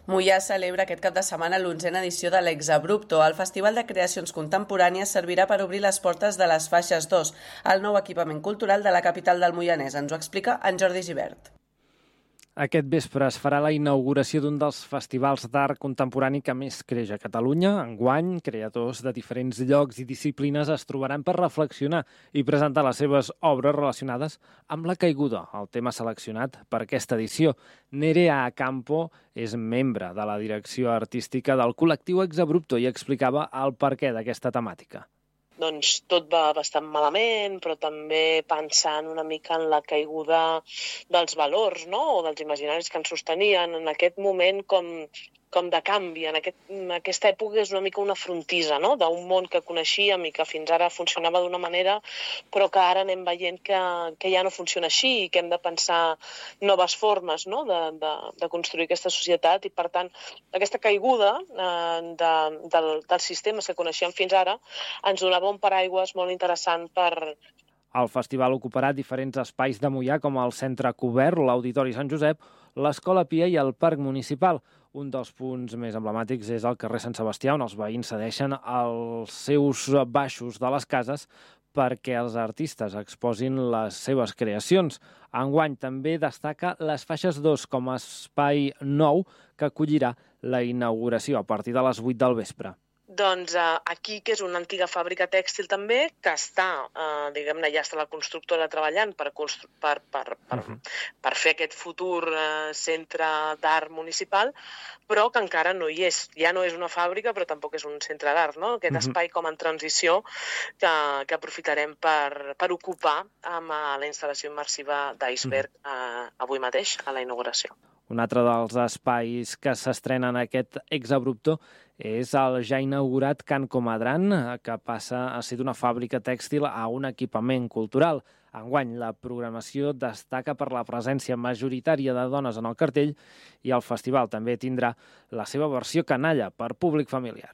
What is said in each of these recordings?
Moià celebra aquest cap de setmana l'11a edició de l'Exabrupto. El Festival de Creacions Contemporànies servirà per obrir les portes de les Faixes 2, el nou equipament cultural de la capital del Moianès. Ens ho explica en Jordi Gibert. Aquest vespre es farà la inauguració d'un dels festivals d'art contemporani que més creix a Catalunya. Enguany, creadors de diferents llocs i disciplines es trobaran per reflexionar i presentar les seves obres relacionades amb la caiguda, el tema seleccionat per aquesta edició. Nerea Campo és membre de la direcció artística del col·lectiu Exabrupto i explicava el perquè d'aquesta temàtica. Doncs tot va bastant malament, però també pensant una mica en la caiguda dels valors, no? O dels imaginaris que ens sostenien en aquest moment com de canvi. En aquesta època és una mica una frontissa, no? D'un món que coneixíem i que fins ara funcionava d'una manera, però que ara anem veient que ja no funciona així i que hem de pensar noves formes, no? de construir aquesta societat i, per tant, aquesta caiguda dels sistemes que coneixíem fins ara ens donava un paraigües molt interessant per... El festival ocuparà diferents espais de Moià, com el Centre Cobert, l'Auditori Sant Josep, l'Escola Pia i el Parc Municipal. Un dels punts més emblemàtics és el carrer Sant Sebastià, on els veïns cedeixen els seus baixos de les cases perquè els artistes exposin les seves creacions. Enguany també destaca les Faixes 2 com a espai nou que acollirà la inauguració a partir de les 8 del vespre. Doncs aquí, que és una antiga fàbrica tèxtil també, que està, diguem-ne, ja està la constructora treballant per fer aquest futur centre d'art municipal, però que encara no hi és. Ja no és una fàbrica, però tampoc és un centre d'art, no? Aquest espai com en transició que aprofitarem per ocupar amb la instal·lació immersiva d'Iceberg avui mateix, a la inauguració. Un altre dels espais que s'estrena en aquest Exabrupto és el ja inaugurat Can Comadran, que passa a ser d'una fàbrica tèxtil a un equipament cultural. Enguany, la programació destaca per la presència majoritària de dones en el cartell i el festival també tindrà la seva versió canalla per públic familiar.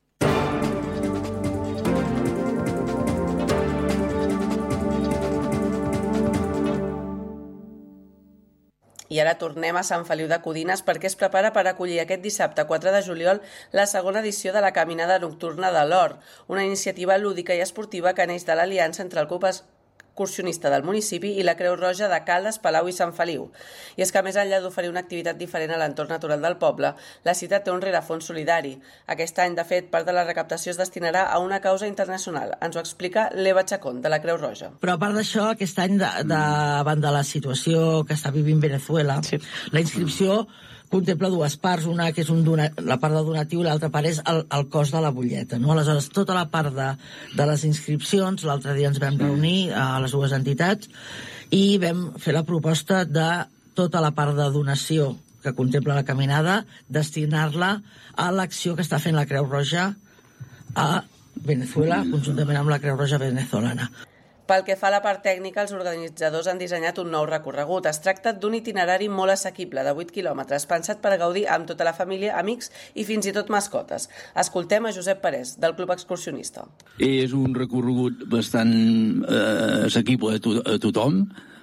I ara tornem a Sant Feliu de Codines perquè es prepara per acollir aquest dissabte 4 de juliol la segona edició de la Caminada Nocturna de l'Or, una iniciativa lúdica i esportiva que neix de l'aliança entre el Club Excursionista del municipi i la Creu Roja de Caldes, Palau i Sant Feliu. I és que més enllà d'oferir una activitat diferent a l'entorn natural del poble, la cita té un rerefons solidari. Aquest any, de fet, part de la recaptació es destinarà a una causa internacional. Ens ho explica l'Eva Chacón, de la Creu Roja. Però a part d'això, aquest any, davant de la situació que està vivint Venezuela, la inscripció contempla dues parts, una que és la part del donatiu i l'altra part és el cost de la butlleta, no? Aleshores, tota la part de les inscripcions, l'altre dia ens vam reunir a les dues entitats i vam fer la proposta de tota la part de donació que contempla la caminada, destinar-la a l'acció que està fent la Creu Roja a Venezuela, conjuntament amb la Creu Roja venezolana. Pel que fa a la part tècnica, els organitzadors han dissenyat un nou recorregut. Es tracta d'un itinerari molt assequible, de 8 quilòmetres, pensat per gaudir amb tota la família, amics i fins i tot mascotes. Escoltem a Josep Parés, del Club Excursionista. És un recorregut bastant assequible a tothom.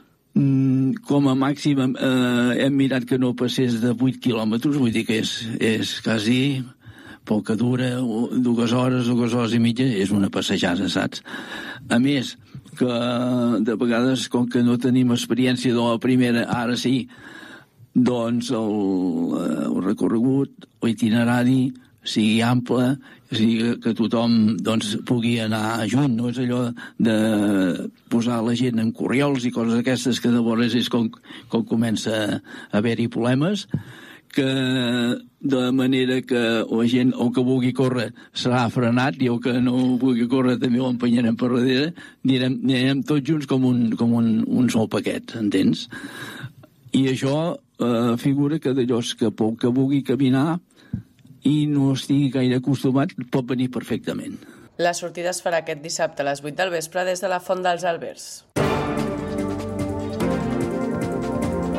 Com a màxim hem mirat que no passés de 8 quilòmetres, vull dir que és quasi... pel que dura 2 hores i mitja, és una passejada, saps? A més, que de vegades, com que no tenim experiència de la primera, ara sí, doncs el recorregut, l'itinerari, sigui ample, sigui que tothom doncs, pugui anar junt, no és allò de posar la gent en corriols i coses aquestes que de vegades és com comença a haver-hi problemes, que de manera que la gent, el que vulgui córrer serà frenat i el que no vulgui córrer també l'empenyarem per darrere, anirem tots junts com un sol paquet, entens? I això figura que d'allò que pel que vulgui caminar i no estigui gaire acostumat pot venir perfectament. La sortida es farà aquest dissabte a les 8 del vespre des de la Font dels Albergs.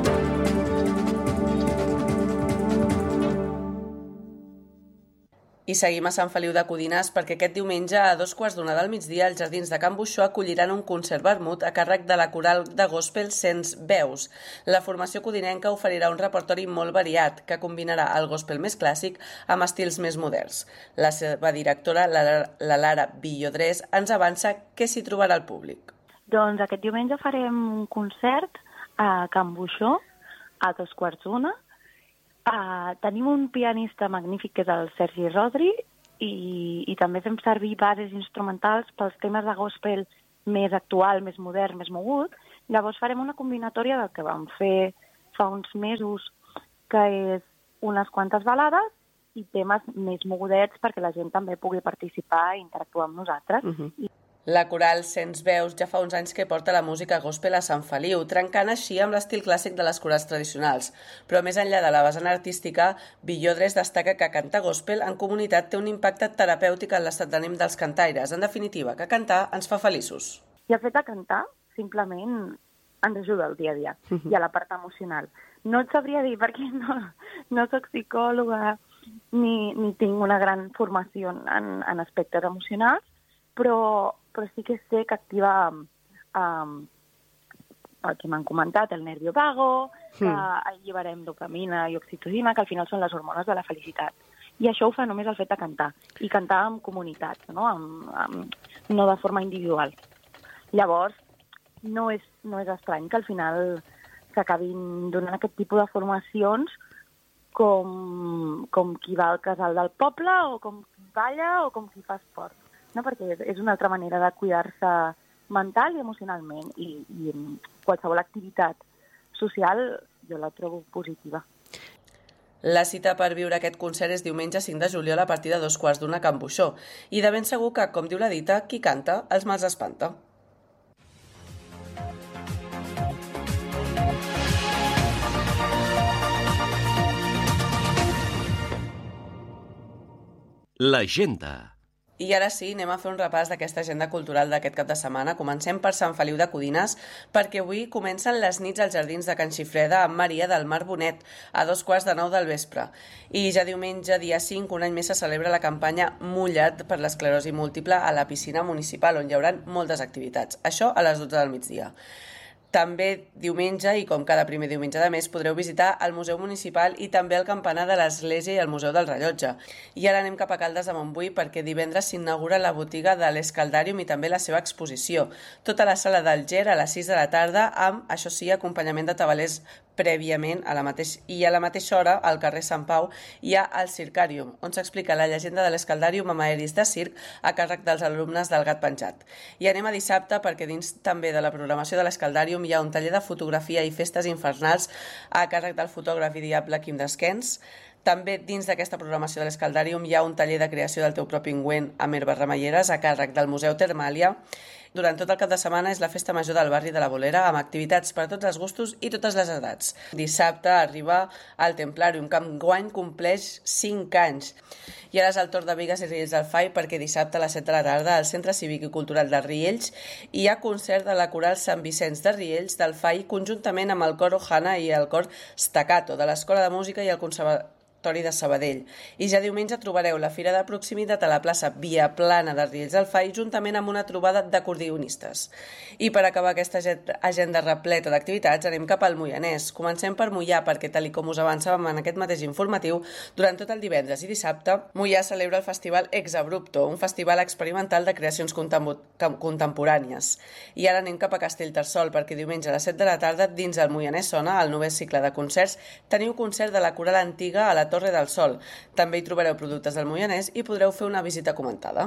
I I seguim a Sant Feliu de Codines perquè aquest diumenge a 2:15 del migdia els Jardins de Can Buixó acolliran un concert vermut a càrrec de la coral de gospel Sens Veus. La formació codinenca oferirà un repertori molt variat que combinarà el gospel més clàssic amb estils més moderns. La seva directora, la Lara Villodrés, ens avança què s'hi trobarà al públic. Doncs aquest diumenge farem un concert a Can Buixó a 2:15. Tenim un pianista magnífic que és el Sergi Rodri i també fem servir bases instrumentals pels temes de gospel més actual, més modern, més mogut. Llavors farem una combinatòria del que vam fer fa uns mesos, que és unes quantes balades i temes més mogudets perquè la gent també pugui participar i interactuar amb nosaltres. La coral Sens Veus ja fa uns anys que porta la música gospel a Sant Feliu, trencant així amb l'estil clàssic de les corals tradicionals. Però més enllà de la vessant artística, Villodrés destaca que cantar gospel en comunitat té un impacte terapèutic en l'estat d'ànim dels cantaires. En definitiva, que cantar ens fa feliços. I el fet de cantar simplement ens ajuda al dia a dia i a la part emocional. No et sabria dir perquè no soc psicòloga ni tinc una gran formació en aspectes emocionals, però sí que sé que activa el que m'han comentat, el nervio vago, que alliberem dopamina i oxitocina, que al final són les hormones de la felicitat. I això ho fa només el fet de cantar, i cantar en comunitat, no de forma individual. Llavors, no és estrany que al final s'acabin donant aquest tipus de formacions com qui va al casal del poble, o com qui balla, o com qui fa esport. No? Perquè és una altra manera de cuidar-se mental i emocionalment, i qualsevol activitat social jo la trobo positiva. La cita per viure aquest concert és diumenge 5 de juliol a partir de 2:15 a Can Buixó, i de ben segur que, com diu la dita, qui canta els mals espanta. L'agenda. I ara sí, anem a fer un repàs d'aquesta agenda cultural d'aquest cap de setmana. Comencem per Sant Feliu de Codines, perquè avui comencen les nits als Jardins de Can Xifreda amb Maria del Mar Bonet a 8:45 del vespre. I ja diumenge, dia 5, un any més se celebra la campanya Mulla't per l'esclerosi múltiple a la piscina municipal, on hi haurà moltes activitats. Això a les 12 del migdia. També diumenge, i com cada primer diumenge de mes, podreu visitar el Museu Municipal i també el Campanar de l'Església i el Museu del Rellotge. I ara anem cap a Caldes de Montbui perquè divendres s'inaugura la botiga de l'Escaldàrium i també la seva exposició. Tota la sala del Ger a les 6 de la tarda amb, això sí, acompanyament de tabalers prèviament a la mateixa hora al carrer Sant Pau hi ha el Circàrium, on s'explica la llegenda de l'Escaldàrium amb aeris de circ a càrrec dels alumnes del Gat Penjat. I anem a dissabte perquè dins també de la programació de l'Escaldàrium hi ha un taller de fotografia i festes infernals a càrrec del fotògraf i diable Quim Desquens. També dins d'aquesta programació de l'Escaldàrium hi ha un taller de creació del teu propi ungüent amb herbes remeieres a càrrec del Museu Termàlia. Durant tot el cap de setmana és la festa major del barri de la Bolera amb activitats per a tots els gustos i totes les edats. Dissabte arriba al Templàrium, que enguany compleix 5 anys. I ara és el torn de Bigues i Riells del FAI perquè dissabte a les 7 de la tarda al Centre Cívic i Cultural de Riells hi ha concert de la coral Sant Vicenç de Riells del FAI conjuntament amb el cor Ohana i el cor Staccato de l'Escola de Música i el Conservatori de Sabadell. I ja diumenge trobareu la Fira de Proximitat a la plaça Viaplana de Riells del FAI juntament amb una trobada d'acordionistes. I per acabar aquesta agenda repleta d'activitats anem cap al Moianès. Comencem per Moià perquè, tal com us avançàvem en aquest mateix informatiu, durant tot el divendres i dissabte, Moià celebra el festival Ex Abrupto, un festival experimental de creacions contemporànies. I ara anem cap a Castellterçol perquè diumenge a les 7 de la tarda dins el Moianès Sona, el 9è cicle de concerts, teniu concert de la coral antiga a la Torre del Sol. També hi trobareu productes del Moianès i podreu fer una visita comentada.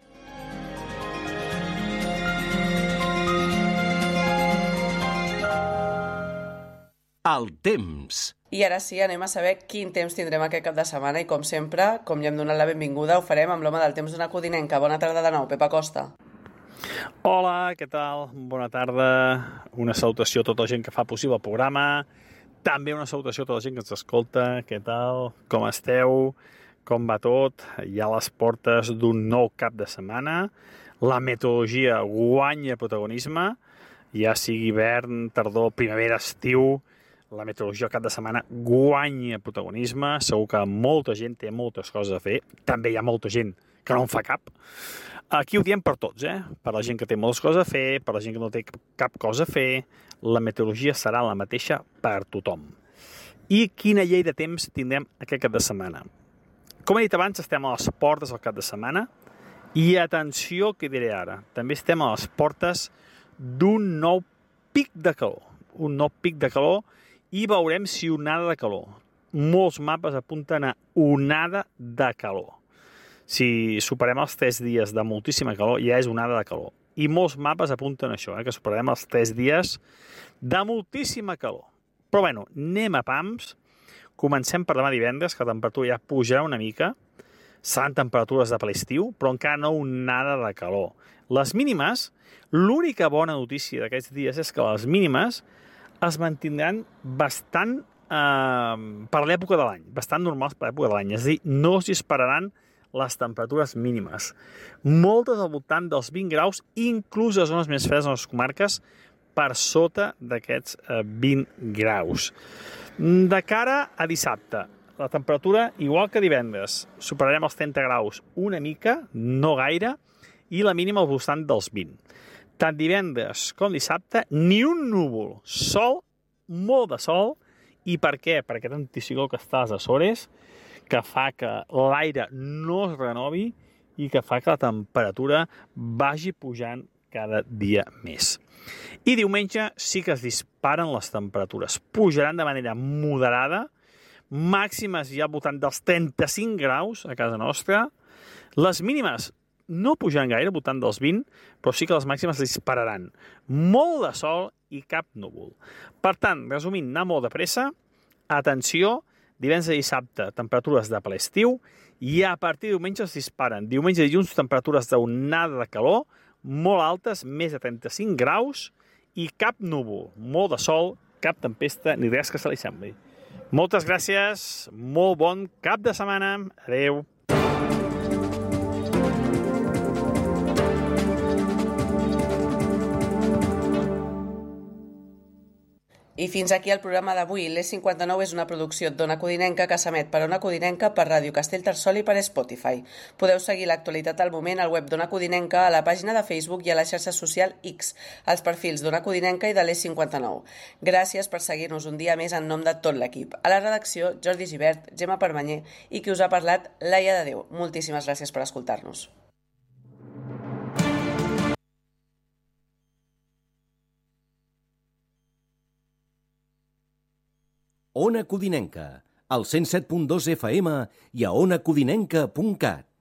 El temps. I ara sí, anem a saber quin temps tindrem aquest cap de setmana i, com sempre, com ja hem donat la benvinguda, ho farem amb l'home del temps d'una codinenca. Bona tarda de nou, Pepa Costa. Hola, què tal? Bona tarda. Una salutació a tota la gent que fa possible el programa. També una salutació a tota la gent que ens escolta. Què tal? Com esteu? Com va tot? Ja a les portes d'un nou cap de setmana. La meteorologia guanya protagonisme. Ja sigui hivern, tardor, primavera, estiu. la meteorologia al cap de setmana guanya protagonisme, segur que molta gent té moltes coses a fer, també hi ha molta gent que no en fa cap. Aquí ho diem per tots, per la gent que té moltes coses a fer, per la gent que no té cap cosa a fer, la meteorologia serà la mateixa per tothom. I quina llei de temps tindrem aquest cap de setmana? Com he dit abans, estem a les portes del cap de setmana i atenció que diré ara, també estem a les portes d'un nou pic de calor. Un nou pic de calor i veurem si onada de calor. Molts mapes apunten a onada de calor. Si superem els 3 dies de moltíssima calor, ja és onada de calor. I molts mapes apunten a això, que superarem els 3 dies de moltíssima calor. Però bueno, anem a pams. Comencem per demà divendres, que la temperatura ja pujarà una mica. Seran temperatures de ple estiu, però encara no onada de calor. Les mínimes, l'única bona notícia d'aquests dies és que les mínimes es mantindran bastant per l'època de l'any, bastant normals per l'època de l'any. És a dir, no es dispararan les temperatures mínimes. Moltes al voltant dels 20 graus, inclús a zones més fredes en les comarques, per sota d'aquests 20 graus. De cara a dissabte, la temperatura, igual que divendres, superarem els 30 graus una mica, no gaire, i la mínima al voltant dels 20. Tant divendres com dissabte, ni un núvol, sol, molt de sol, i per què? Per aquest anticicló que està a les Açores, que fa que l'aire no es renovi i que fa que la temperatura vagi pujant cada dia més. I diumenge sí que es disparen les temperatures. Pujaran de manera moderada, màximes ja al voltant dels 35 graus a casa nostra. Les mínimes no pujaran gaire, al voltant dels 20, però sí que les màximes es dispararan. Molt de sol i cap núvol. Per tant, resumint, anar molt de pressa, atenció, divendres i dissabte, temperatures de ple estiu, i a partir de diumenge es disparen. Diumenge i dilluns, temperatures d'onada de calor, molt altes, més de 35 graus, i cap núvol, molt de sol, cap tempesta, ni res que se li sembli. Moltes gràcies, molt bon cap de setmana, adeu. I fins aquí el programa d'avui. l'E59 és una producció d'Ona Codinenca que s'emet per Ona Codinenca, per Ràdio Castellterçol i per Spotify. Podeu seguir l'actualitat al moment al web d'Ona Codinenca, a la pàgina de Facebook i a la xarxa social X, als perfils d'Ona Codinenca i de l'E59. Gràcies per seguir-nos un dia més en nom de tot l'equip. A la redacció, Jordi Gibert, Gemma Permanyer i qui us ha parlat, Laia de Déu. Moltíssimes gràcies per escoltar-nos. Ona Codinenca, al 107.2 FM i a onacodinenca.cat.